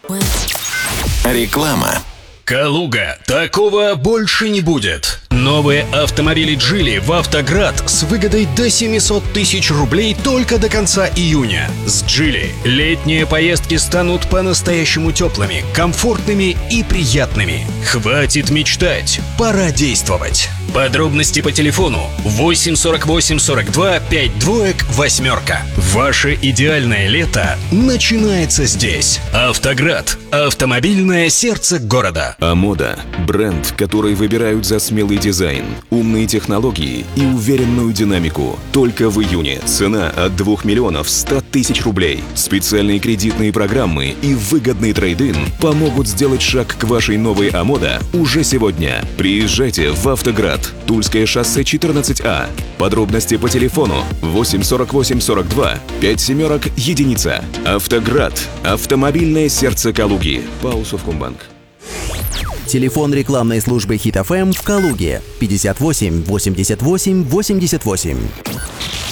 Реклама. Калуга. Такого больше не будет. Новые автомобили Geely в Автоград с выгодой до 700 тысяч рублей только до конца июня. С Geely летние поездки станут по-настоящему теплыми, комфортными и приятными. Хватит мечтать, пора действовать. Подробности по телефону 8 48 42 5 двоек 8. Ваше идеальное лето начинается здесь. Автоград. Автомобильное сердце города. Амода – бренд, который выбирают за смелый дизайн, умные технологии и уверенную динамику. Только в июне цена от 2 миллионов 100 тысяч рублей. Специальные кредитные программы и выгодный трейд-ин помогут сделать шаг к вашей новой Амода уже сегодня. Приезжайте в Автоград. Тульское шоссе 14А. Подробности по телефону 8 48 42 5 семерок единица. Автоград. Автомобильное сердце Калуги. ПАО «Совкомбанк». Телефон рекламной службы Hit FM в Калуге 58 88 88.